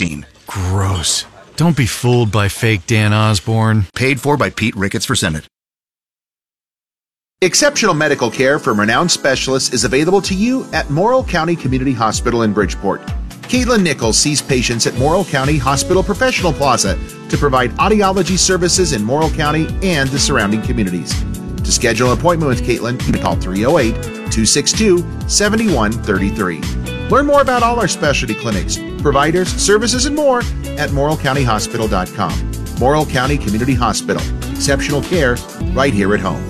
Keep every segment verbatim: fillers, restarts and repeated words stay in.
fifteen. Gross. Don't be fooled by fake Dan Osborne. Paid for by Pete Ricketts for Senate. Exceptional medical care from renowned specialists is available to you at Morrill County Community Hospital in Bridgeport. Caitlin Nichols sees patients at Morrill County Hospital Professional Plaza to provide audiology services in Morrill County and the surrounding communities. To schedule an appointment with Caitlin, you can call three oh eight, two six two, seven one three three. Learn more about all our specialty clinics, providers, services, and more at morrill county hospital dot com. Morrill County Community Hospital. Exceptional care right here at home.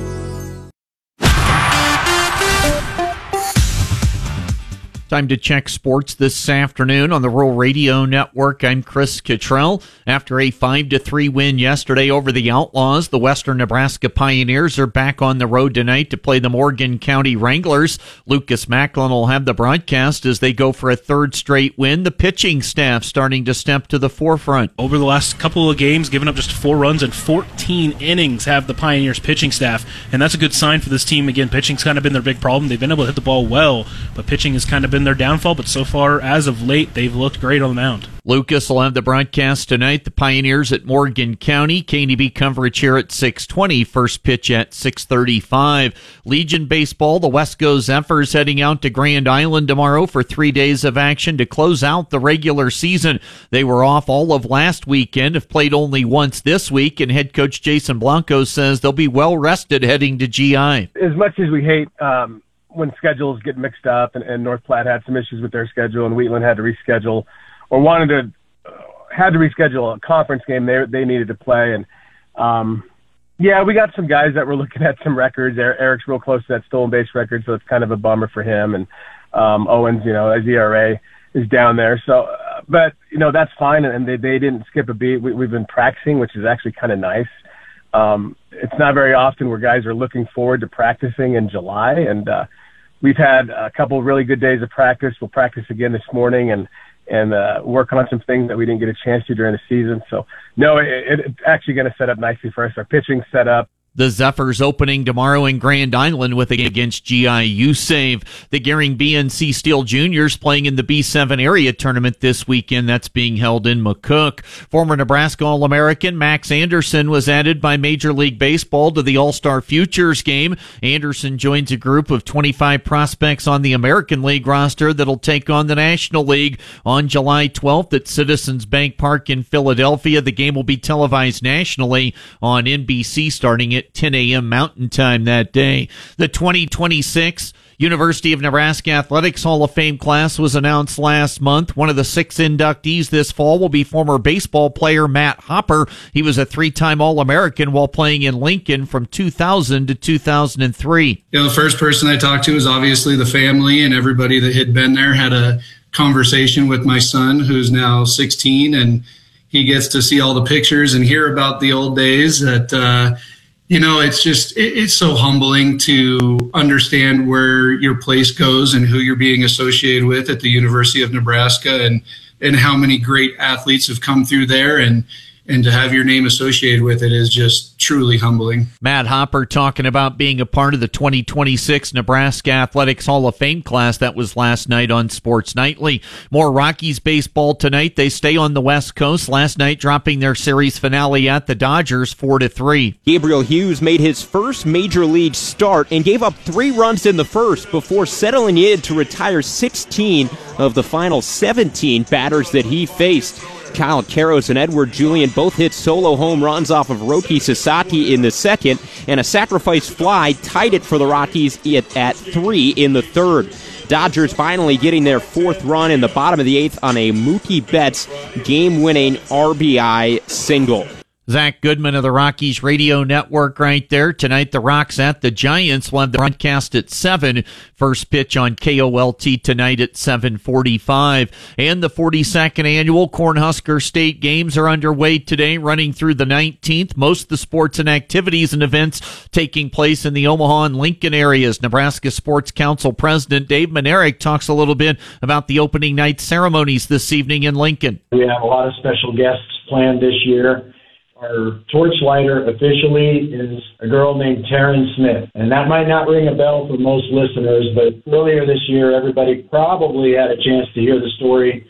Time to check sports this afternoon on the Rural Radio Network. I'm Chris Cottrell. After a five to three win yesterday over the Outlaws, the Western Nebraska Pioneers are back on the road tonight to play the Morgan County Wranglers. Lucas Macklin will have the broadcast as they go for a third straight win. The pitching staff starting to step to the forefront. Over the last couple of games, giving up just four runs and fourteen innings have the Pioneers pitching staff, and that's a good sign for this team. Again, pitching's kind of been their big problem. They've been able to hit the ball well, but pitching has kind of been their downfall, but so far, as of late, they've looked great on the mound. Lucas will have the broadcast tonight. The Pioneers at Morgan County. K N B coverage here at six twenty. First pitch at six thirty-five. Legion Baseball, the Wesco Zephyrs heading out to Grand Island tomorrow for three days of action to close out the regular season. They were off all of last weekend, have played only once this week, and head coach Jason Blanco says they'll be well rested heading to G I. As much as we hate um, when schedules get mixed up, and, and North Platte had some issues with their schedule, and Wheatland had to reschedule, or wanted to, uh, had to reschedule a conference game they they needed to play. And, um, yeah, we got some guys that were looking at some records. Eric's real close to that stolen base record, so it's kind of a bummer for him. And um, Owens, you know, his E R A is down there. So, uh, but, you know, that's fine, and they, they didn't skip a beat. We, we've been practicing, which is actually kind of nice. Um, it's not very often where guys are looking forward to practicing in July, and uh, we've had a couple of really good days of practice. We'll practice again this morning and and uh, work on some things that we didn't get a chance to during the season. So, no, it, it, it's actually going to set up nicely for us. Our pitching set up. The Zephyrs opening tomorrow in Grand Island with a game against G I U Save. The Gering B N C Steel Juniors playing in the B seven area tournament this weekend. That's being held in McCook. Former Nebraska All-American Max Anderson was added by Major League Baseball to the All-Star Futures game. Anderson joins a group of twenty-five prospects on the American League roster that'll take on the National League on July twelfth at Citizens Bank Park in Philadelphia. The game will be televised nationally on N B C starting at ten a.m. Mountain Time that day. The twenty twenty-six University of Nebraska Athletics Hall of Fame class was announced last month. One of the six inductees this fall will be former baseball player Matt Hopper. He was a three-time All-American while playing in Lincoln from two thousand to two thousand three. You know, the first person I talked to was obviously the family, and everybody that had been there. Had a conversation with my son, who's now sixteen, and he gets to see all the pictures and hear about the old days that, uh, you know, it's just, it, it's so humbling to understand where your place goes and who you're being associated with at the University of Nebraska, and, and how many great athletes have come through there, and, and to have your name associated with it is just truly humbling. Matt Hopper talking about being a part of the twenty twenty-six Nebraska Athletics Hall of Fame class. That was last night on Sports Nightly. More Rockies baseball tonight. They stay on the West Coast. Last night dropping their series finale at the Dodgers four to three. Gabriel Hughes made his first major league start and gave up three runs in the first before settling in to retire sixteen of the final seventeen batters that he faced. Kyle Karros and Edward Julian both hit solo home runs off of Roki Sasaki in the second, and a sacrifice fly tied it for the Rockies at three in the third. Dodgers finally getting their fourth run in the bottom of the eighth on a Mookie Betts game-winning R B I single. Zach Goodman of the Rockies Radio Network right there. Tonight, the Rocks at the Giants. We'll have the broadcast at seven. First pitch on K O L T tonight at seven forty-five. And the forty-second annual Cornhusker State Games are underway today, running through the nineteenth. Most of the sports and activities and events taking place in the Omaha and Lincoln areas. Nebraska Sports Council President Dave Manerick talks a little bit about the opening night ceremonies this evening in Lincoln. We have a lot of special guests planned this year. Our torchlighter officially is a girl named Taryn Smith. And that might not ring a bell for most listeners, but earlier this year, everybody probably had a chance to hear the story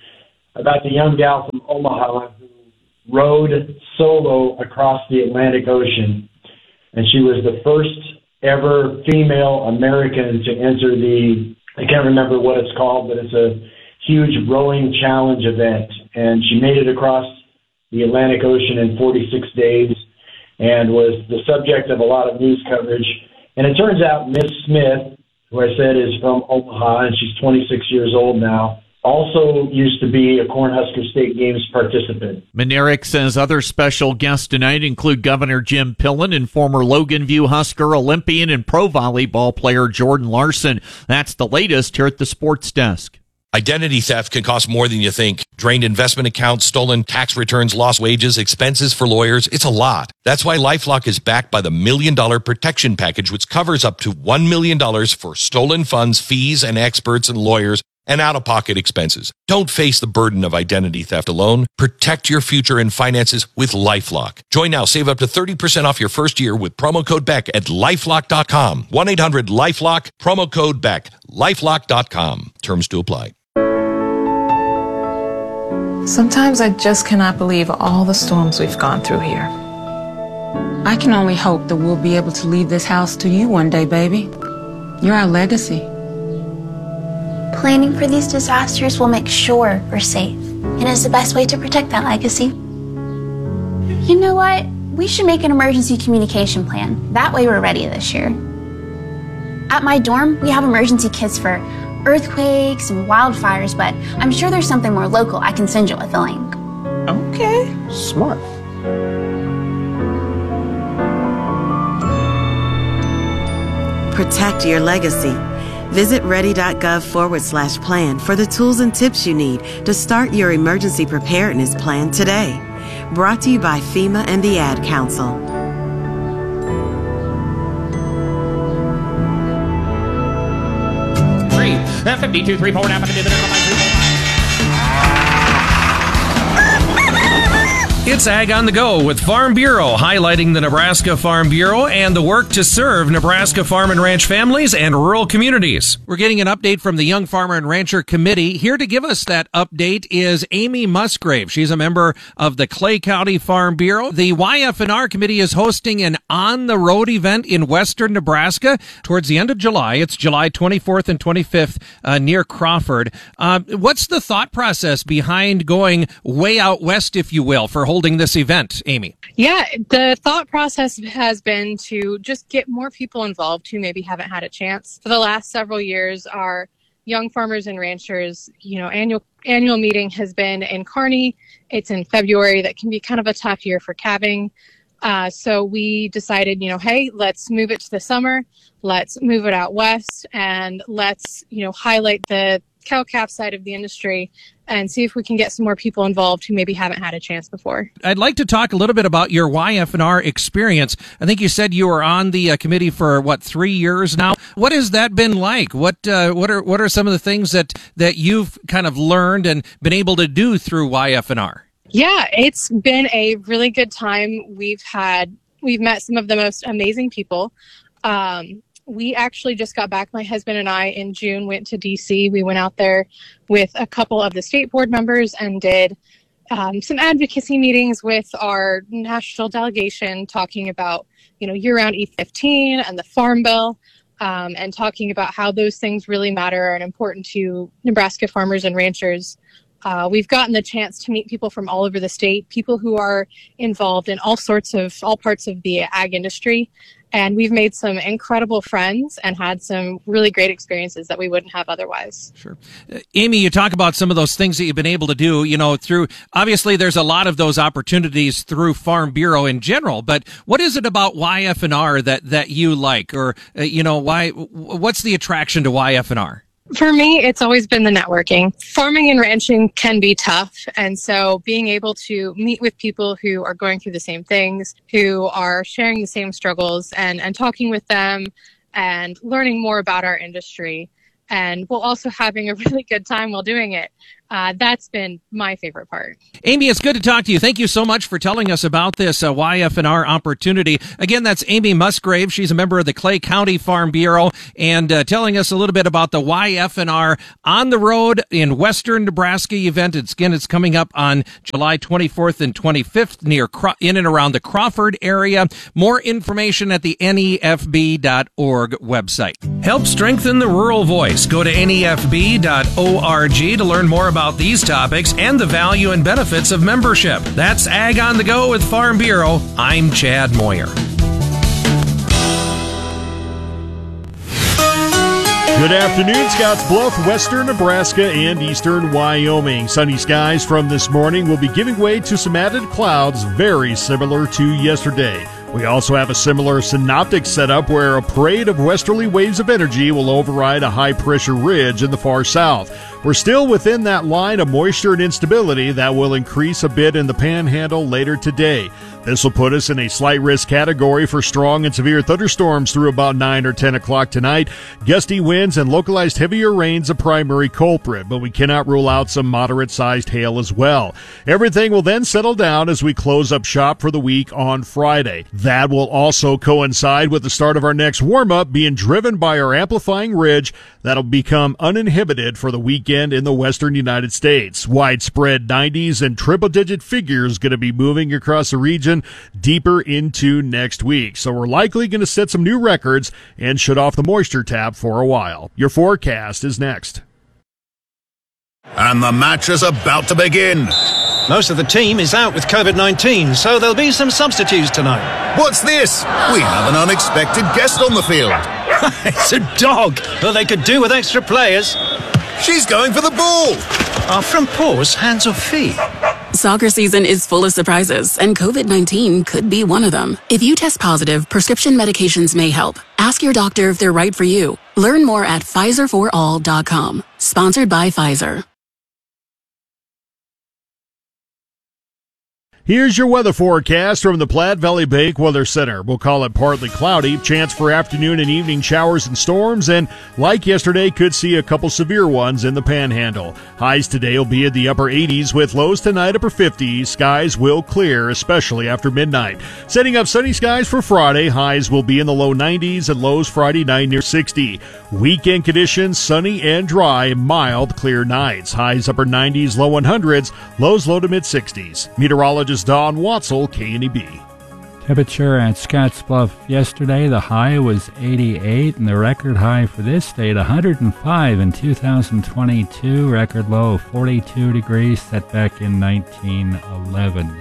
about the young gal from Omaha who rowed solo across the Atlantic Ocean. And she was the first ever female American to enter the, I can't remember what it's called, but it's a huge rowing challenge event. And she made it across the Atlantic Ocean in forty-six days and was the subject of a lot of news coverage. And it turns out Miss Smith, who I said is from Omaha, and she's twenty-six years old now, also used to be a Cornhusker State Games participant. Manerick says other special guests tonight include Governor Jim Pillen and former Logan View Husker Olympian and pro volleyball player Jordan Larson. That's the latest here at the Sports Desk. Identity theft can cost more than you think. Drained investment accounts, stolen tax returns, lost wages, expenses for lawyers. It's a lot. That's why LifeLock is backed by the Million Dollar Protection Package, which covers up to one million dollars for stolen funds, fees, and experts and lawyers, and out-of-pocket expenses. Don't face the burden of identity theft alone. Protect your future and finances with LifeLock. Join now. Save up to thirty percent off your first year with promo code Beck at lifelock dot com. one eight hundred lifelock, promo code Beck. lifelock dot com. Terms to apply. Sometimes I just cannot believe all the storms we've gone through here. I can only hope that we'll be able to leave this house to you one day, baby. You're our legacy. Planning for these disasters will make sure we're safe, and is the best way to protect that legacy. You know what? We should make an emergency communication plan. That way we're ready this year. At my dorm, we have emergency kits for earthquakes and wildfires, but I'm sure there's something more local I can send you with a link. Okay. Smart. Protect your legacy. Visit ready.gov forward slash plan for the tools and tips you need to start your emergency preparedness plan today. Brought to you by FEMA and the Ad Council. fifty-two, three, four, nine, It's Ag on the Go with Farm Bureau, highlighting the Nebraska Farm Bureau and the work to serve Nebraska farm and ranch families and rural communities. We're getting an update from the Young Farmer and Rancher Committee. Here to give us that update is Amy Musgrave. She's a member of the Clay County Farm Bureau. The Y F N R Committee is hosting an on-the-road event in western Nebraska towards the end of July. It's July twenty-fourth and twenty-fifth uh, near Crawford. Uh, what's the thought process behind going way out west, if you will, for holding this event, Amy? Yeah, the thought process has been to just get more people involved who maybe haven't had a chance. For the last several years, our Young Farmers and Ranchers, you know, annual annual meeting has been in Kearney. It's in February. That can be kind of a tough year for calving. Uh, so we decided, you know, hey, let's move it to the summer. Let's move it out west, and let's, you know, highlight the cow-calf side of the industry and see if we can get some more people involved who maybe haven't had a chance before. I'd like to talk a little bit about your Y F N R experience. I think you said you were on the uh, committee for, what, three years now? What has that been like? What uh, what are what are some of the things that, that you've kind of learned and been able to do through Y F N R? Yeah, it's been a really good time. We've had, we've met some of the most amazing people. Um, We actually just got back, my husband and I, in June, went to D C. We went out there with a couple of the state board members and did um, some advocacy meetings with our national delegation, talking about, you know, year-round E fifteen and the Farm Bill, um, and talking about how those things really matter and important to Nebraska farmers and ranchers. Uh, we've gotten the chance to meet people from all over the state, people who are involved in all sorts of, all parts of the ag industry. And we've made some incredible friends and had some really great experiences that we wouldn't have otherwise. Sure. Uh, Amy, you talk about some of those things that you've been able to do, you know, through, obviously there's a lot of those opportunities through Farm Bureau in general, but what is it about Y F N R that, that you like? Or, uh, you know, why, what's the attraction to Y F N R? For me, it's always been the networking. Farming and ranching can be tough. And so being able to meet with people who are going through the same things, who are sharing the same struggles, and, and talking with them and learning more about our industry, and while also having a really good time while doing it, uh, that's been my favorite part. Amy, it's good to talk to you. Thank you so much for telling us about this uh, Y F N R opportunity. Again, that's Amy Musgrave. She's a member of the Clay County Farm Bureau, and uh, telling us a little bit about the Y F N R On the Road in Western Nebraska event. It's, again, it's coming up on July twenty-fourth and twenty-fifth near Cro- in and around the Crawford area. More information at the N E F B dot org website. Help strengthen the rural voice. Go to N E F B dot org to learn more about these topics and the value and benefits of membership. That's Ag on the Go with Farm Bureau. I'm Chad Moyer. Good afternoon, Scotts Bluff, Western Nebraska, and Eastern Wyoming. Sunny skies from this morning will be giving way to some added clouds very similar to yesterday. We also have a similar synoptic setup where a parade of westerly waves of energy will override a high-pressure ridge in the far south. We're still within that line of moisture and instability that will increase a bit in the panhandle later today. This will put us in a slight risk category for strong and severe thunderstorms through about nine or ten o'clock tonight. Gusty winds and localized heavier rains a primary culprit, but we cannot rule out some moderate-sized hail as well. Everything will then settle down as we close up shop for the week on Friday. That will also coincide with the start of our next warm-up being driven by our amplifying ridge that'll become uninhibited for the weekend in the western United States. Widespread nineties and triple-digit figures going to be moving across the region deeper into next week. So we're likely going to set some new records and shut off the moisture tap for a while. Your forecast is next. And the match is about to begin. Most of the team is out with covid nineteen, so there'll be some substitutes tonight. What's this? We have an unexpected guest on the field. It's a dog. Well, they could do with extra players. She's going for the ball. Are front paws hands or feet? Soccer season is full of surprises, and covid nineteen could be one of them. If you test positive, prescription medications may help. Ask your doctor if they're right for you. Learn more at Pfizer for all dot com. Sponsored by Pfizer. Here's your weather forecast from the Platte Valley Bank Weather Center. We'll call it partly cloudy, chance for afternoon and evening showers and storms, and like yesterday, could see a couple severe ones in the panhandle. Highs today will be in the upper eighties with lows tonight upper fifties. Skies will clear, especially after midnight. Setting up sunny skies for Friday, highs will be in the low nineties and lows Friday night near sixty. Weekend conditions, sunny and dry, mild, clear nights. Highs upper nineties, low hundreds, lows low to mid sixties. Meteorologist Don Watzel, K N E B. Temperature at Scotts Bluff yesterday, the high was eighty-eight, and the record high for this state, one hundred five in two thousand twenty-two, record low of forty-two degrees, set back in nineteen eleven.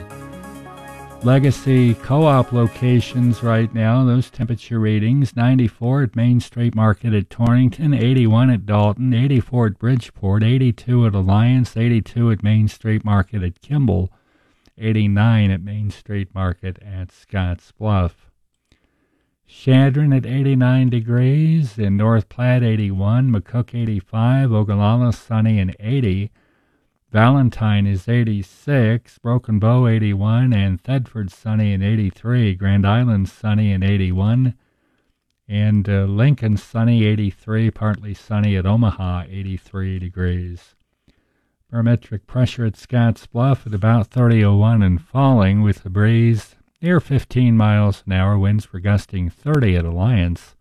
Legacy Co-op locations right now, those temperature readings, ninety-four at Main Street Market at Torrington, eighty-one at Dalton, eighty-four at Bridgeport, eighty-two at Alliance, eighty-two at Main Street Market at Kimball, eighty-nine at Main Street Market at Scotts Bluff. Chadron at eighty-nine degrees, in North Platte eighty-one, McCook eighty-five, Ogallala sunny and eighty, Valentine is eighty-six, Broken Bow eighty-one, and Thedford sunny and eighty-three, Grand Island sunny and eighty-one, and uh, Lincoln sunny eighty-three, partly sunny at Omaha eighty-three degrees. Barometric pressure at Scotts Bluff at about thirty oh one and falling, with the breeze near fifteen miles an hour. Winds were gusting thirty at Alliance.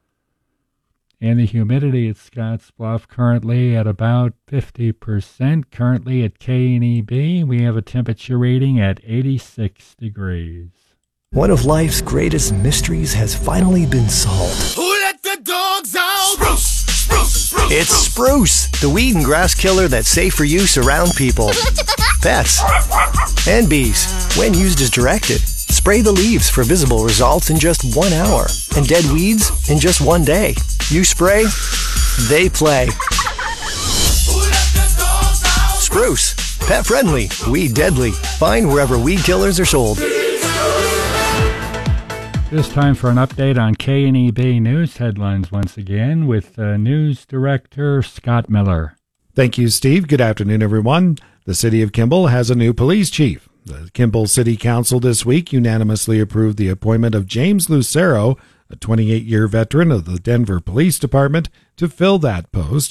And the humidity at Scotts Bluff currently at about fifty percent. Currently at K N E B, we have a temperature reading at eighty-six degrees. One of life's greatest mysteries has finally been solved. Who let the dogs out? Spruce, spruce, spruce. It's Spruce, the weed and grass killer that's safe for use around people, pets, and bees. When used as directed, spray the leaves for visible results in just one hour, and dead weeds in just one day. You spray, they play. Spruce, pet friendly, weed deadly. Find wherever weed killers are sold. This time for an update on K N E B News headlines once again with uh, News Director Scott Miller. Thank you, Steve. Good afternoon, everyone. The city of Kimball has a new police chief. The Kimball City Council this week unanimously approved the appointment of James Lucero, a twenty-eight-year veteran of the Denver Police Department, to fill that post.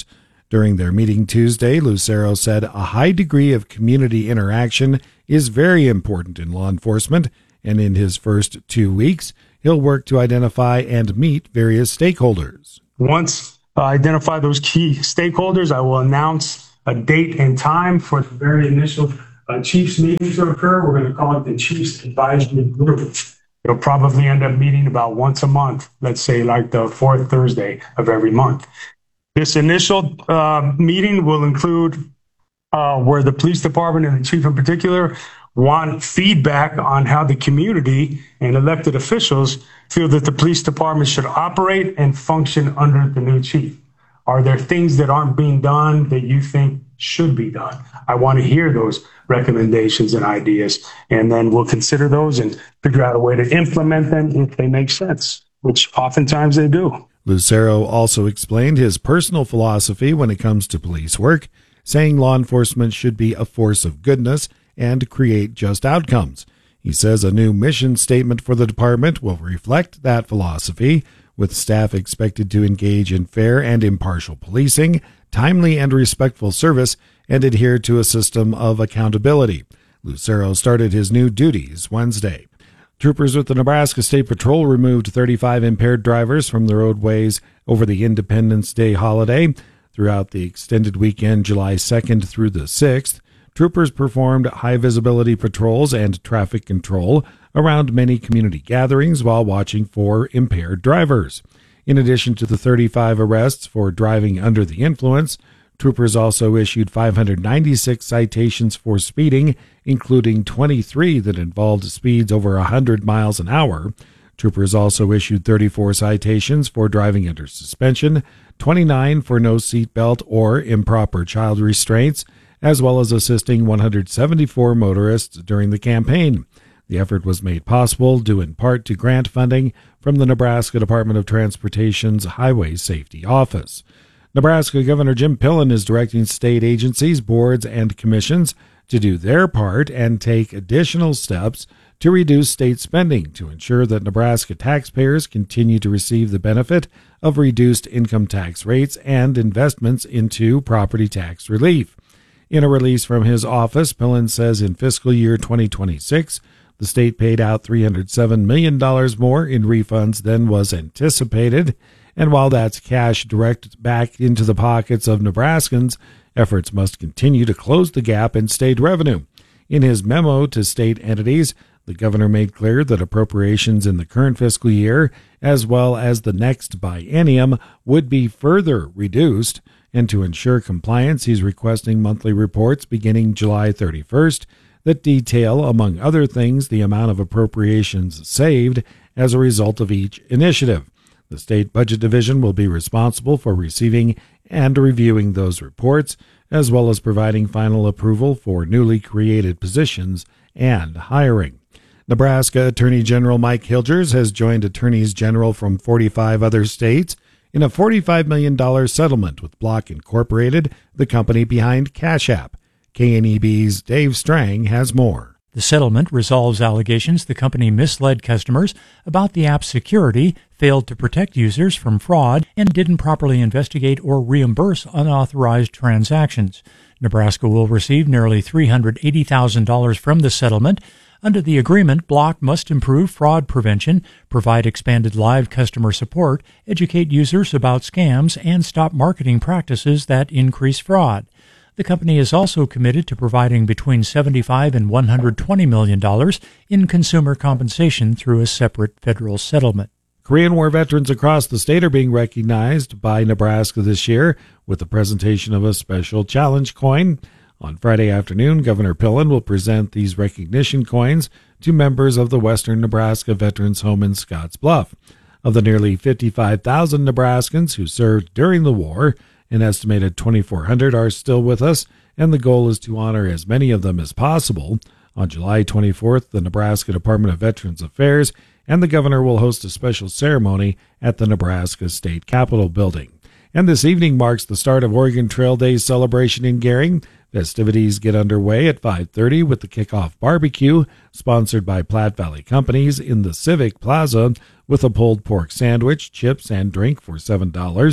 During their meeting Tuesday, Lucero said a high degree of community interaction is very important in law enforcement, and in his first two weeks, he'll work to identify and meet various stakeholders. Once I identify those key stakeholders, I will announce a date and time for the very initial uh, Chiefs meeting to occur. We're going to call it the Chiefs Advisory Group. It'll probably end up meeting about once a month, let's say like the fourth Thursday of every month. This initial uh, meeting will include uh, where the police department and the chief in particular want feedback on how the community and elected officials feel that the police department should operate and function under the new chief. Are there things that aren't being done that you think should be done? I want to hear those recommendations and ideas, and then we'll consider those and figure out a way to implement them if they make sense, which oftentimes they do. Lucero also explained his personal philosophy when it comes to police work, saying law enforcement should be a force of goodness and create just outcomes. He says a new mission statement for the department will reflect that philosophy, with staff expected to engage in fair and impartial policing, timely and respectful service, and adhere to a system of accountability. Lucero started his new duties Wednesday. Troopers with the Nebraska State Patrol removed thirty-five impaired drivers from the roadways over the Independence Day holiday. Throughout the extended weekend, July second through the sixth, troopers performed high-visibility patrols and traffic control around many community gatherings while watching for impaired drivers. In addition to the thirty-five arrests for driving under the influence, troopers also issued five hundred ninety-six citations for speeding, including twenty-three that involved speeds over one hundred miles an hour. Troopers also issued thirty-four citations for driving under suspension, twenty-nine for no seatbelt or improper child restraints, as well as assisting one hundred seventy-four motorists during the campaign. The effort was made possible due in part to grant funding from the Nebraska Department of Transportation's Highway Safety Office. Nebraska Governor Jim Pillen is directing state agencies, boards, and commissions to do their part and take additional steps to reduce state spending to ensure that Nebraska taxpayers continue to receive the benefit of reduced income tax rates and investments into property tax relief. In a release from his office, Pillen says in fiscal year twenty twenty-six, the state paid out three hundred seven million dollars more in refunds than was anticipated, and while that's cash direct back into the pockets of Nebraskans, efforts must continue to close the gap in state revenue. In his memo to state entities, the governor made clear that appropriations in the current fiscal year, as well as the next biennium, would be further reduced, and to ensure compliance, he's requesting monthly reports beginning July thirty-first that detail, among other things, the amount of appropriations saved as a result of each initiative. The State Budget Division will be responsible for receiving and reviewing those reports, as well as providing final approval for newly created positions and hiring. Nebraska Attorney General Mike Hilgers has joined attorneys general from forty-five other states in a forty-five million dollars settlement with Block Incorporated, the company behind Cash App. K N E B's Dave Strang has more. The settlement resolves allegations the company misled customers about the app's security, failed to protect users from fraud, and didn't properly investigate or reimburse unauthorized transactions. Nebraska will receive nearly three hundred eighty thousand dollars from the settlement. Under the agreement, Block must improve fraud prevention, provide expanded live customer support, educate users about scams, and stop marketing practices that increase fraud. The company is also committed to providing between seventy-five and one hundred twenty million dollars in consumer compensation through a separate federal settlement. Korean War veterans across the state are being recognized by Nebraska this year with the presentation of a special challenge coin. On Friday afternoon, Governor Pillen will present these recognition coins to members of the Western Nebraska Veterans Home in Scottsbluff. Of the nearly fifty-five thousand Nebraskans who served during the war, an estimated twenty-four hundred are still with us, and the goal is to honor as many of them as possible. On July twenty-fourth, the Nebraska Department of Veterans Affairs and the governor will host a special ceremony at the Nebraska State Capitol building. And this evening marks the start of Oregon Trail Day celebration in Gering. Festivities get underway at five thirty with the kickoff barbecue, sponsored by Platte Valley Companies in the Civic Plaza, with a pulled pork sandwich, chips, and drink for seven dollars.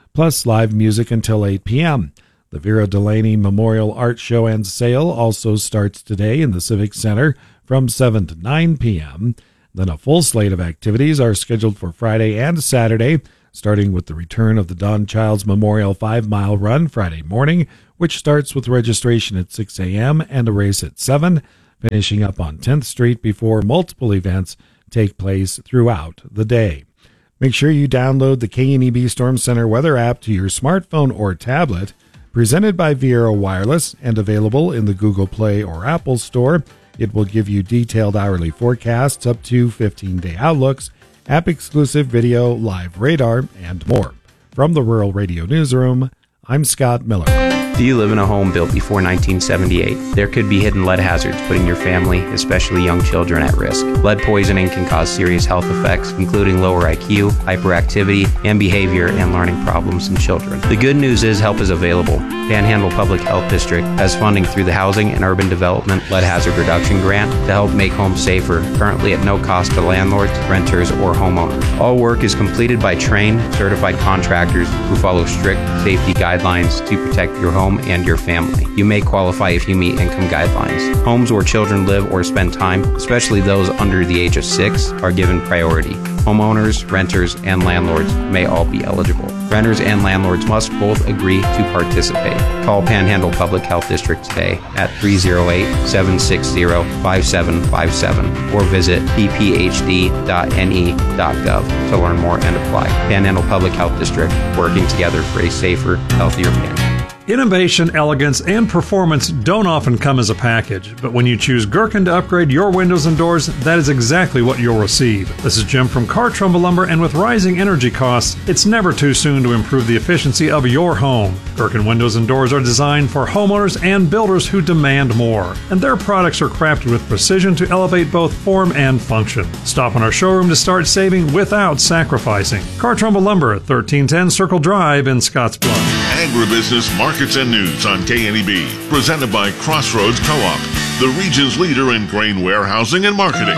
plus live music until eight p.m. The Vera Delaney Memorial Art Show and Sale also starts today in the Civic Center from seven to nine p.m. Then a full slate of activities are scheduled for Friday and Saturday, starting with the return of the Don Childs Memorial five-mile run Friday morning, which starts with registration at six a.m. and a race at seven, finishing up on tenth Street before multiple events take place throughout the day. Make sure you download the K N E B Storm Center weather app to your smartphone or tablet, presented by Viera Wireless and available in the Google Play or Apple Store. It will give you detailed hourly forecasts, up to fifteen-day outlooks, app-exclusive video, live radar, and more. From the Rural Radio Newsroom, I'm Scott Miller. Do you live in a home built before nineteen seventy-eight? There could be hidden lead hazards putting your family, especially young children, at risk. Lead poisoning can cause serious health effects, including lower I Q, hyperactivity, and behavior and learning problems in children. The good news is help is available. Panhandle Public Health District has funding through the Housing and Urban Development Lead Hazard Reduction Grant to help make homes safer, currently at no cost to landlords, renters, or homeowners. All work is completed by trained, certified contractors who follow strict safety guidelines to protect your home and your family. You may qualify if you meet income guidelines. Homes where children live or spend time, especially those under the age of six, are given priority. Homeowners, renters, and landlords may all be eligible. Renters and landlords must both agree to participate. Call Panhandle Public Health District today at three oh eight, seven six zero, five seven five seven or visit p p h d dot n e dot gov to learn more and apply. Panhandle Public Health District, working together for a safer, healthier family. Innovation, elegance, and performance don't often come as a package, but when you choose Gherkin to upgrade your windows and doors, that is exactly what you'll receive. This is Jim from Car Trumbull Lumber, and with rising energy costs, it's never too soon to improve the efficiency of your home. Gherkin windows and doors are designed for homeowners and builders who demand more, and their products are crafted with precision to elevate both form and function. Stop in our showroom to start saving without sacrificing. Car Trumbull Lumber, thirteen ten Circle Drive in Scottsbluff. Agribusiness Markets and News on K N E B, presented by Crossroads Co-op, the region's leader in grain warehousing and marketing.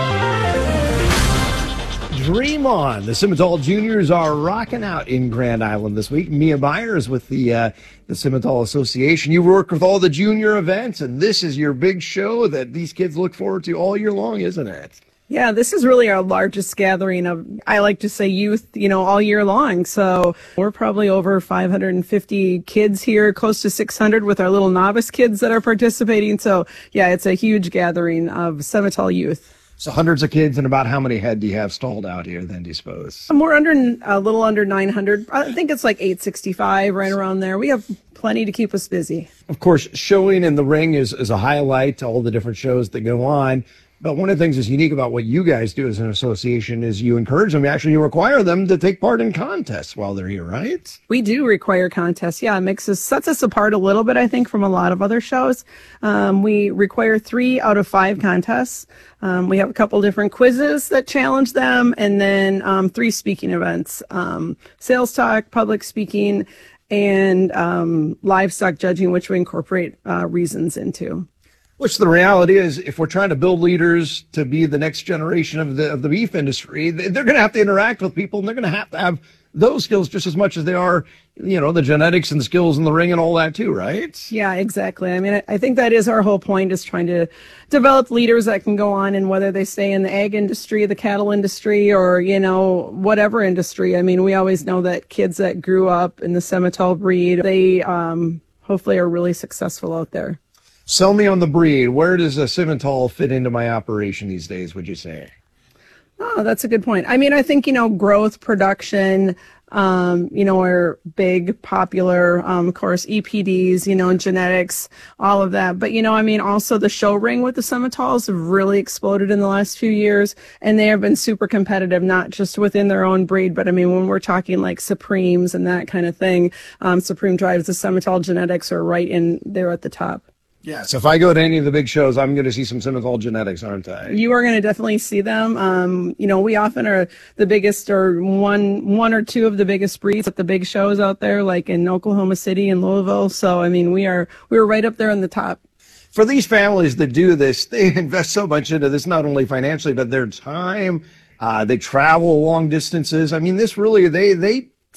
Dream on. The Simmental Juniors are rocking out in Grand Island this week. Mia Byers with the uh, the Simmental Association. You work with all the junior events, and this is your big show that these kids look forward to all year long, isn't it? Yeah, this is really our largest gathering of, I like to say, youth, you know, all year long. So we're probably over five hundred fifty kids here, close to six hundred with our little novice kids that are participating. So, yeah, it's a huge gathering of Simmental youth. So hundreds of kids, and about how many head do you have stalled out here then, do you suppose? We're under, a little under nine hundred. I think it's like eight sixty-five, right around there. We have plenty to keep us busy. Of course, showing in the ring is, is a highlight to all the different shows that go on. But one of the things that's unique about what you guys do as an association is you encourage them, actually you require them to take part in contests while they're here, right? We do require contests. Yeah, it makes us, sets us apart a little bit, I think, from a lot of other shows. Um, we require three out of five contests. Um, we have a couple different quizzes that challenge them, and then um, three speaking events, um, sales talk, public speaking, and um, livestock judging, which we incorporate uh, reasons into. Which the reality is, if we're trying to build leaders to be the next generation of the of the beef industry, they're going to have to interact with people, and they're going to have to have those skills just as much as they are, you know, the genetics and the skills in the ring and all that too, right? Yeah, exactly. I mean, I, I think that is our whole point, is trying to develop leaders that can go on, and whether they stay in the ag industry, the cattle industry, or, you know, whatever industry. I mean, we always know that kids that grew up in the Simmental breed, they um, hopefully are really successful out there. Sell me on the breed. Where does a Simmental fit into my operation these days, would you say? Oh, that's a good point. I mean, I think, you know, growth, production, um, you know, are big, popular, um, of course, E P Ds, you know, and genetics, all of that. But, you know, I mean, also the show ring with the Simmentals have really exploded in the last few years, and they have been super competitive, not just within their own breed, but I mean, when we're talking like Supremes and that kind of thing, um, Supreme drives, the Simmental genetics are right in there at the top. Yeah, so if I go to any of the big shows, I'm going to see some Simmental genetics, aren't I? You are going to definitely see them. Um, you know, we often are the biggest, or one one or two of the biggest breeds at the big shows out there, like in Oklahoma City and Louisville. So, I mean, we are we are right up there in the top. For these families that do this, they invest so much into this, not only financially, but their time. Uh, they travel long distances. I mean, this really, they they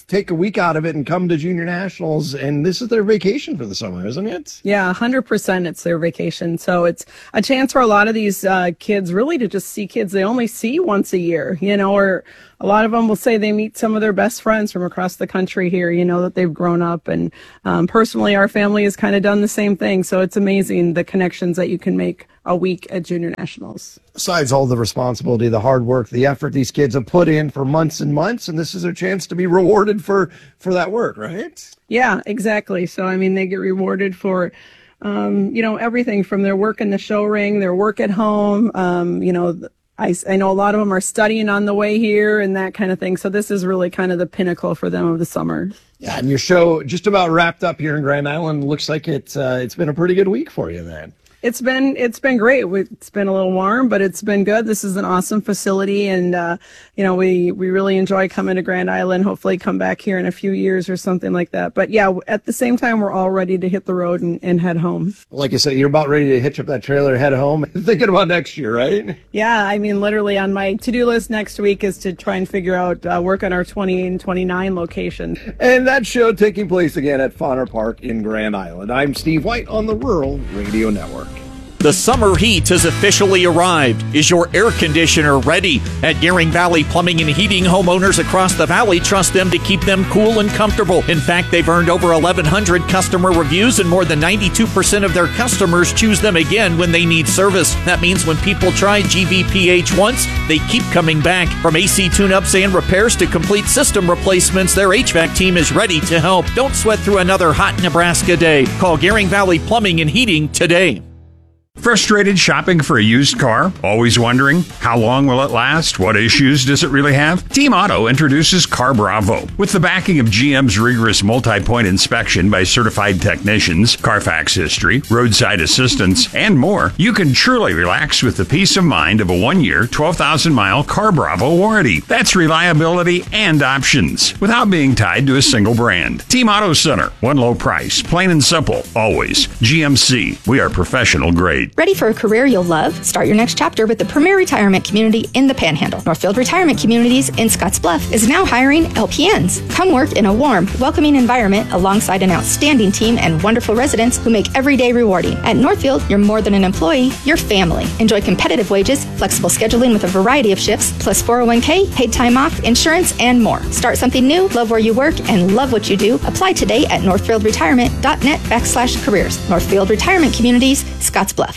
take a week out of it and come to junior nationals, and this is their vacation for the summer, isn't it? Yeah, one hundred percent it's their vacation. So it's a chance for a lot of these uh, kids really to just see kids they only see once a year, you know, or a lot of them will say they meet some of their best friends from across the country here, you know, that they've grown up. And um, personally, our family has kind of done the same thing. So it's amazing the connections that you can make a week at junior nationals. Besides all the responsibility, the hard work, the effort these kids have put in for months and months, and this is their chance to be rewarded for, for that work, right? Yeah, exactly. So, I mean, they get rewarded for, um, you know, everything from their work in the show ring, their work at home, um, you know, I, I know a lot of them are studying on the way here and that kind of thing. So this is really kind of the pinnacle for them of the summer. Yeah, and your show just about wrapped up here in Grand Island. Looks like it's uh, it's been a pretty good week for you, man. It's been it's been great. It's been a little warm, but it's been good. This is an awesome facility, and uh, you know we we really enjoy coming to Grand Island. Hopefully, come back here in a few years or something like that. But yeah, at the same time, we're all ready to hit the road and, and head home. Like I said, you're about ready to hitch up that trailer, head home, thinking about next year, right? Yeah, I mean, literally on my to-do list next week is to try and figure out uh, work on our twenty and twenty-nine location. And that show taking place again at Fauner Park in Grand Island. I'm Steve White on the Rural Radio Network. The summer heat has officially arrived. Is your air conditioner ready? At Gearing Valley Plumbing and Heating, homeowners across the valley trust them to keep them cool and comfortable. In fact, they've earned over eleven hundred customer reviews, and more than ninety-two percent of their customers choose them again when they need service. That means when people try G V P H once, they keep coming back. From A C tune-ups and repairs to complete system replacements, their H V A C team is ready to help. Don't sweat through another hot Nebraska day. Call Gearing Valley Plumbing and Heating today. Frustrated shopping for a used car? Always wondering, how long will it last? What issues does it really have? Team Auto introduces Car Bravo. With the backing of G M's rigorous multi-point inspection by certified technicians, Carfax history, roadside assistance, and more, you can truly relax with the peace of mind of a one-year, twelve thousand mile Car Bravo warranty. That's reliability and options, without being tied to a single brand. Team Auto Center, one low price, plain and simple, always. G M C, we are professional grade. Ready for a career you'll love? Start your next chapter with the premier retirement community in the Panhandle. Northfield Retirement Communities in Scottsbluff is now hiring L P Ns. Come work in a warm, welcoming environment alongside an outstanding team and wonderful residents who make every day rewarding. At Northfield, you're more than an employee, you're family. Enjoy competitive wages, flexible scheduling with a variety of shifts, plus four oh one k, paid time off, insurance, and more. Start something new, love where you work, and love what you do. Apply today at northfieldretirement.net backslash careers. Northfield Retirement Communities, Scottsbluff.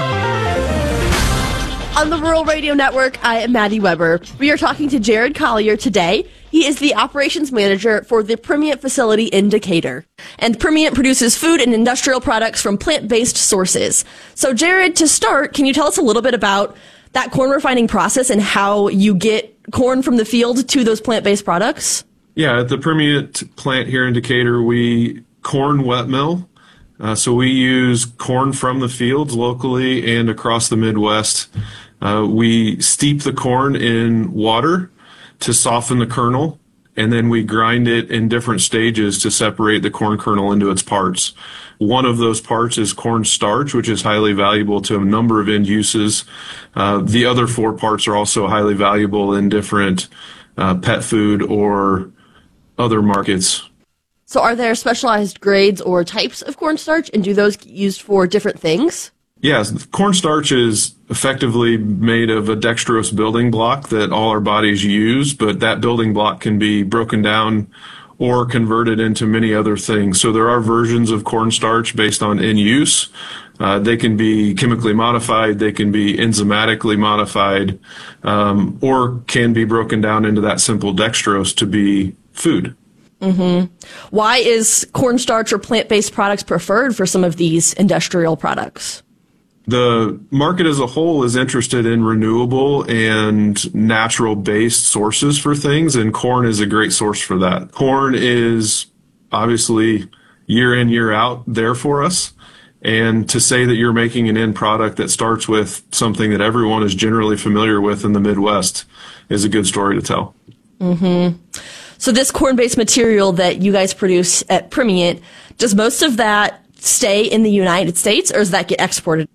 On the Rural Radio Network, I am Maddie Weber. We are talking to Jared Collier today. He is the operations manager for the Primient facility in Decatur. And Primient produces food and industrial products from plant-based sources. So Jared, to start, can you tell us a little bit about that corn refining process and how you get corn from the field to those plant-based products? Yeah, at the Primient plant here in Decatur, we corn wet mill. Uh, so we use corn from the fields locally and across the Midwest. Uh, we steep the corn in water to soften the kernel, and then we grind it in different stages to separate the corn kernel into its parts. One of those parts is corn starch, which is highly valuable to a number of end uses. Uh, the other four parts are also highly valuable in different uh, pet food or other markets. So are there specialized grades or types of cornstarch, and do those get used for different things? Yes, cornstarch is effectively made of a dextrose building block that all our bodies use, but that building block can be broken down or converted into many other things. So there are versions of cornstarch based on in use. Uh, they can be chemically modified, they can be enzymatically modified, um, or can be broken down into that simple dextrose to be food. Mm-hmm. Why is cornstarch or plant-based products preferred for some of these industrial products? The market as a whole is interested in renewable and natural-based sources for things, and corn is a great source for that. Corn is obviously year in, year out there for us. And to say that you're making an end product that starts with something that everyone is generally familiar with in the Midwest is a good story to tell. Mm-hmm. So this corn-based material that you guys produce at Primient, does most of that stay in the United States, or does that get exported?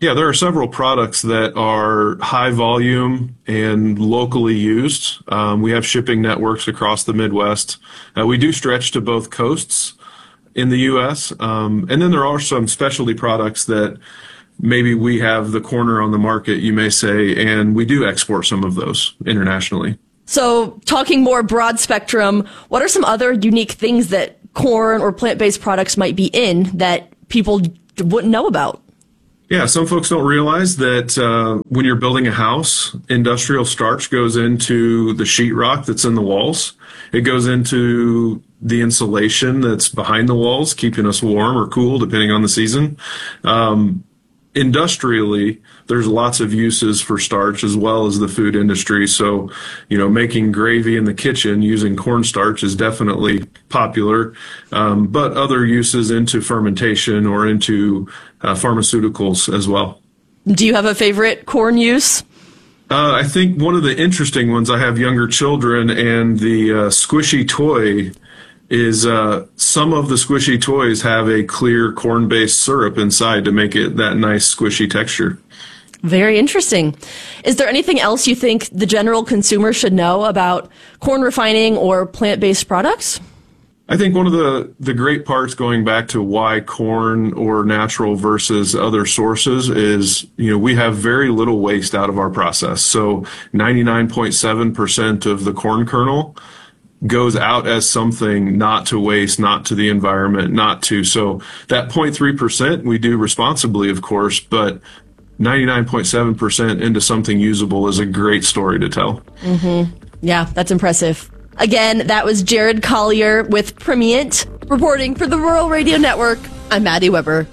Yeah, there are several products that are high volume and locally used. Um, we have shipping networks across the Midwest. Uh, we do stretch to both coasts in the U S Um, and then there are some specialty products that maybe we have the corner on the market, you may say, and we do export some of those internationally. So talking more broad spectrum, what are some other unique things that corn or plant-based products might be in that people wouldn't know about? Yeah, some folks don't realize that uh, when you're building a house, industrial starch goes into the sheetrock that's in the walls. It goes into the insulation that's behind the walls, keeping us warm or cool, depending on the season. Um, industrially, there's lots of uses for starch as well as the food industry. So, you know, making gravy in the kitchen using cornstarch is definitely popular, um, but other uses into fermentation or into uh, pharmaceuticals as well. Do you have a favorite corn use? Uh, I think one of the interesting ones, I have younger children, and the uh, squishy toy is uh, some of the squishy toys have a clear corn-based syrup inside to make it that nice squishy texture. Very interesting. Is there anything else you think the general consumer should know about corn refining or plant-based products? I think one of the, the great parts going back to why corn or natural versus other sources is, you know, we have very little waste out of our process. So ninety-nine point seven percent of the corn kernel goes out as something not to waste, not to the environment, not to. So that zero point three percent we do responsibly, of course, but ninety-nine point seven percent into something usable is a great story to tell. Mm-hmm. Yeah, that's impressive. Again, that was Jared Collier with Primient, reporting for the Rural Radio Network. I'm Maddie Weber.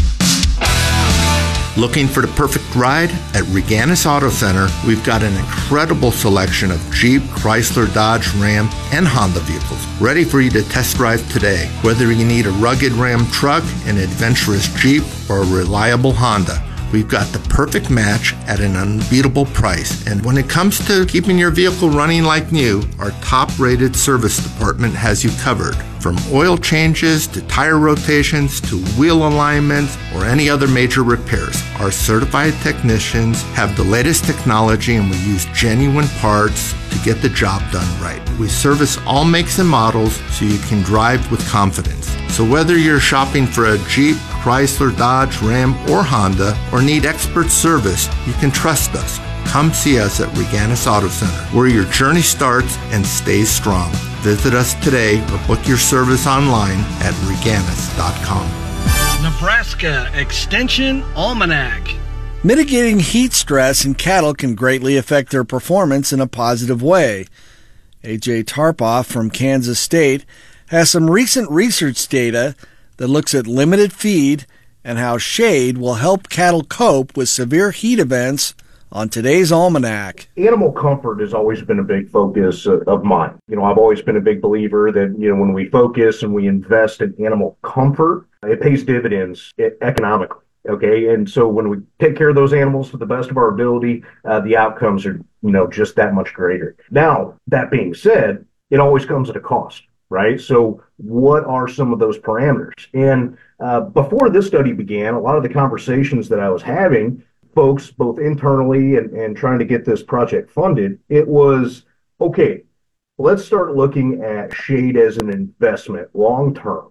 Looking for the perfect ride? At Reganis Auto Center, we've got an incredible selection of Jeep, Chrysler, Dodge, Ram, and Honda vehicles ready for you to test drive today. Whether you need a rugged Ram truck, an adventurous Jeep, or a reliable Honda, we've got the perfect match at an unbeatable price. And when it comes to keeping your vehicle running like new, our top-rated service department has you covered. From oil changes to tire rotations to wheel alignments or any other major repairs, our certified technicians have the latest technology, and we use genuine parts to get the job done right. We service all makes and models so you can drive with confidence. So whether you're shopping for a Jeep, Chrysler, Dodge, Ram, or Honda, or need expert service, you can trust us. Come see us at Reganis Auto Center, where your journey starts and stays strong. Visit us today or book your service online at reganis dot com. Nebraska Extension Almanac. Mitigating heat stress in cattle can greatly affect their performance in a positive way. A J Tarpoff from Kansas State has some recent research data that looks at limited feed and how shade will help cattle cope with severe heat events on today's Almanac. Animal comfort has always been a big focus of mine. You know, I've always been a big believer that, you know, when we focus and we invest in animal comfort, it pays dividends economically. Okay. And so when we take care of those animals to the best of our ability, uh, the outcomes are, you know, just that much greater. Now, that being said, it always comes at a cost, right? So what are some of those parameters? And uh, before this study began, a lot of the conversations that I was having, folks, both internally and, and trying to get this project funded, it was, okay, let's start looking at shade as an investment long-term.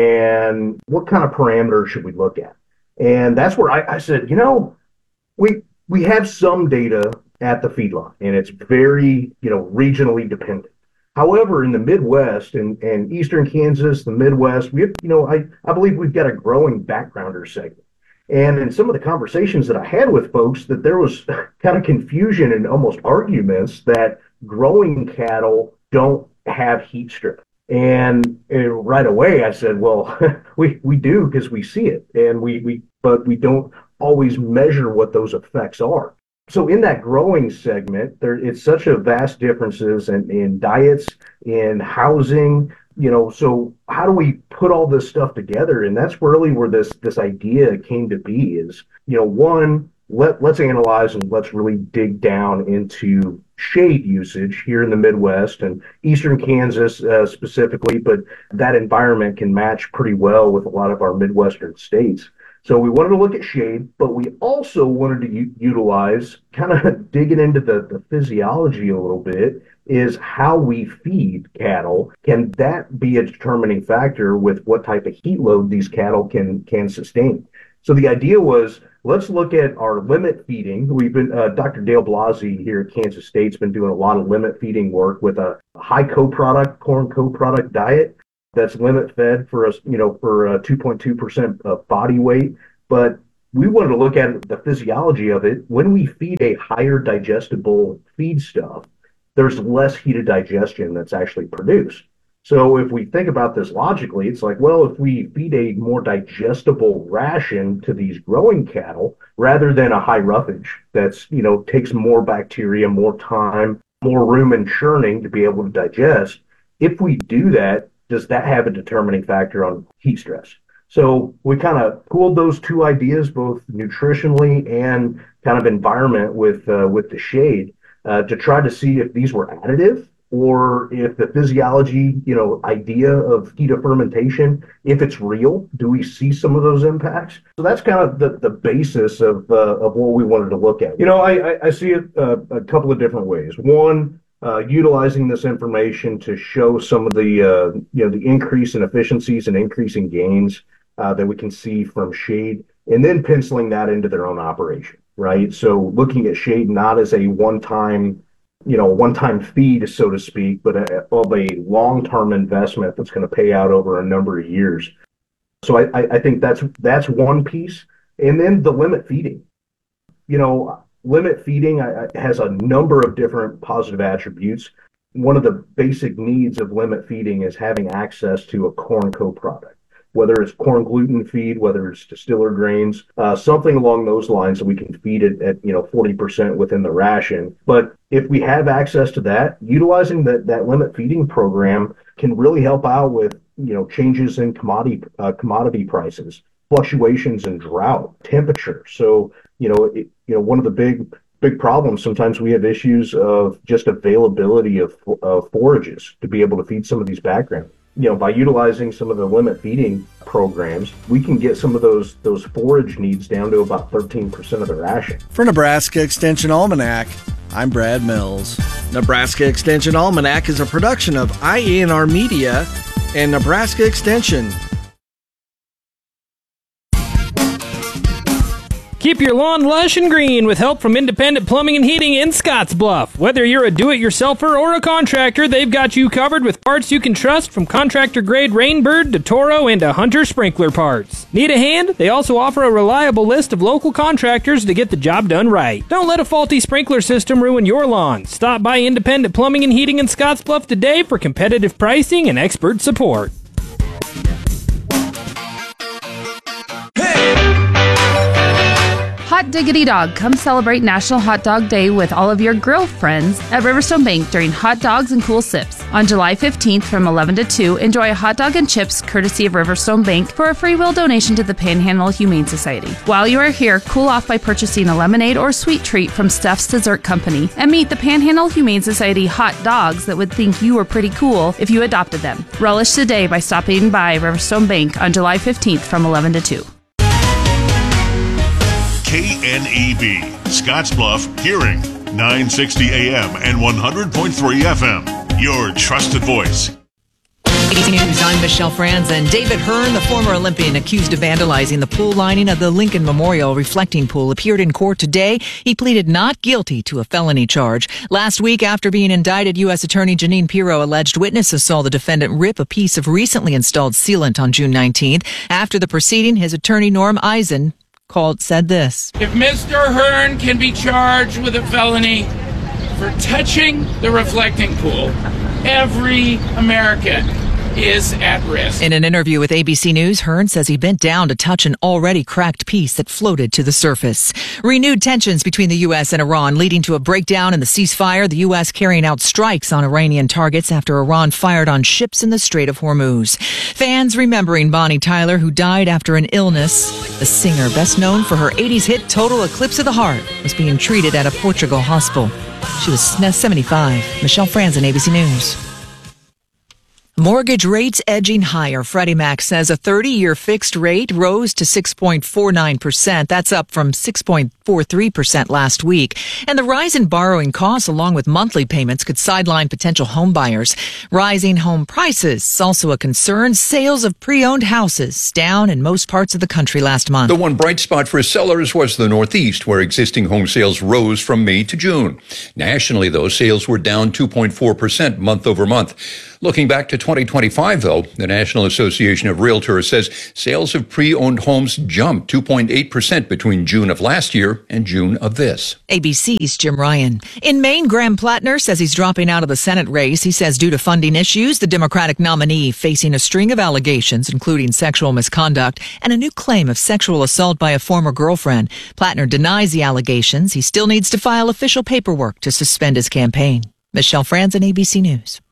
And what kind of parameters should we look at? And that's where I, I said, you know, we we have some data at the feedlot, and it's very, you know, regionally dependent. However, in the Midwest and, and Eastern Kansas, the Midwest, we have, you know, I, I believe we've got a growing backgrounder segment. And in some of the conversations that I had with folks, that there was kind of confusion and almost arguments that growing cattle don't have heat stress. And, and right away I said, well, we, we do because we see it, and we, we but we don't always measure what those effects are. So in that growing segment, there it's such a vast differences in, in diets, in housing, you know, so how do we put all this stuff together? And that's really where this this idea came to be is, you know, one, let, let's analyze and let's really dig down into shade usage here in the Midwest and Eastern Kansas uh, specifically, but that environment can match pretty well with a lot of our Midwestern states. So we wanted to look at shade, but we also wanted to u- utilize, kind of digging into the, the physiology a little bit, is how we feed cattle. Can that be a determining factor with what type of heat load these cattle can can sustain? So the idea was, let's look at our limit feeding. We've been, uh, Doctor Dale Blasey here at Kansas State's been doing a lot of limit feeding work with a high co-product, corn co-product diet that's limit fed for us, you know, for uh, two point two percent of body weight. But we wanted to look at the physiology of it. When we feed a higher digestible feed stuff, there's less heated digestion that's actually produced. So if we think about this logically, it's like, well, if we feed a more digestible ration to these growing cattle, rather than a high roughage that's, you know, takes more bacteria, more time, more room in churning to be able to digest, if we do that, does that have a determining factor on heat stress? So we kind of pooled those two ideas, both nutritionally and kind of environment with uh, with the shade, uh, to try to see if these were additive, or if the physiology, you know, idea of heat of fermentation, if it's real, do we see some of those impacts? So that's kind of the, the basis of uh, of what we wanted to look at. You know, I, I, I see it uh, a couple of different ways. One, uh, utilizing this information to show some of the, uh, you know, the increase in efficiencies and increasing gains uh, that we can see from shade, and then penciling that into their own operation, right? So looking at shade not as a one-time, you know, one-time feed, so to speak, but a, of a long-term investment that's going to pay out over a number of years. So I, I think that's that's one piece. And then the limit feeding. You know, limit feeding has a number of different positive attributes. One of the basic needs of limit feeding is having access to a corn co-product, whether it's corn gluten feed, whether it's distiller grains, uh, something along those lines that we can feed it at, you know, forty percent within the ration. But if we have access to that, utilizing that, that limit feeding program can really help out with, you know, changes in commodity, uh, commodity prices, fluctuations in drought, temperature. So, you know, it, you know, one of the big, big problems, sometimes we have issues of just availability of, of forages to be able to feed some of these backgrounds. You know, by utilizing some of the limit feeding programs, we can get some of those those forage needs down to about thirteen percent of the ration. For Nebraska Extension Almanac, I'm Brad Mills. Nebraska Extension Almanac is a production of I E N R Media and Nebraska Extension. Keep your lawn lush and green with help from Independent Plumbing and Heating in Scottsbluff. Whether you're a do-it-yourselfer or a contractor, they've got you covered with parts you can trust, from contractor-grade Rainbird to Toro and to Hunter sprinkler parts. Need a hand? They also offer a reliable list of local contractors to get the job done right. Don't let a faulty sprinkler system ruin your lawn. Stop by Independent Plumbing and Heating in Scottsbluff today for competitive pricing and expert support. Hot diggity dog, come celebrate National Hot Dog Day with all of your grill friends at Riverstone Bank during Hot Dogs and Cool Sips. On July fifteenth from eleven to two, enjoy a hot dog and chips courtesy of Riverstone Bank for a free will donation to the Panhandle Humane Society. While you are here, cool off by purchasing a lemonade or sweet treat from Steph's Dessert Company and meet the Panhandle Humane Society hot dogs that would think you were pretty cool if you adopted them. Relish the day by stopping by Riverstone Bank on July fifteenth from eleven to two. K N E B, Scottsbluff Hearing, nine sixty A M and one hundred point three F M. Your trusted voice. A B C News, I'm Michelle Franzen. David Hearn, the former Olympian accused of vandalizing the pool lining of the Lincoln Memorial Reflecting Pool, appeared in court today. He pleaded not guilty to a felony charge. Last week, after being indicted, U S Attorney Janine Pirro alleged witnesses saw the defendant rip a piece of recently installed sealant on June nineteenth. After the proceeding, his attorney, Norm Eisen, called said this. If Mister Hearn can be charged with a felony for touching the reflecting pool, every American is at risk. In an interview with A B C News, Hearn says he bent down to touch an already cracked piece that floated to the surface. Renewed tensions between the U S and Iran leading to a breakdown in the ceasefire, the U S carrying out strikes on Iranian targets after Iran fired on ships in the Strait of Hormuz. Fans remembering Bonnie Tyler, who died after an illness. The singer, best known for her eighties hit Total Eclipse of the Heart, was being treated at a Portugal hospital. She was seventy-five. Michelle Franzen, A B C News. Mortgage rates edging higher. Freddie Mac says a thirty-year fixed rate rose to six point four nine percent. That's up from six point four three percent last week. And the rise in borrowing costs along with monthly payments could sideline potential home buyers. Rising home prices, also a concern. Sales of pre-owned houses down in most parts of the country last month. The one bright spot for sellers was the Northeast, where existing home sales rose from May to June. Nationally, though, sales were down two point four percent month over month. Looking back to twenty twenty-five, though, the National Association of Realtors says sales of pre-owned homes jumped two point eight percent between June of last year and June of this. A B C's Jim Ryan. In Maine, Graham Plattner says he's dropping out of the Senate race. He says due to funding issues, the Democratic nominee facing a string of allegations, including sexual misconduct and a new claim of sexual assault by a former girlfriend. Plattner denies the allegations. He still needs to file official paperwork to suspend his campaign. Michelle Franzen, A B C News.